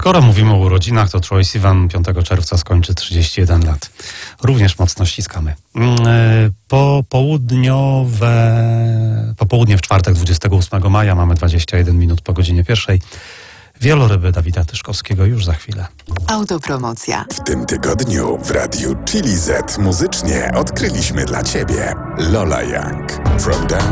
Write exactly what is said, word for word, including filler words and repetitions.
Skoro mówimy o urodzinach, to Troye Sivan piątego czerwca skończy trzydzieści jeden lat. Również mocno ściskamy. Po południowe, popołudnie w czwartek dwudziestego ósmego maja mamy dwadzieścia jeden minut po godzinie pierwszej. Wieloryby Dawida Tyszkowskiego już za chwilę. Autopromocja. W tym tygodniu w Radiu Chili Z muzycznie odkryliśmy dla Ciebie Lola Young. From Down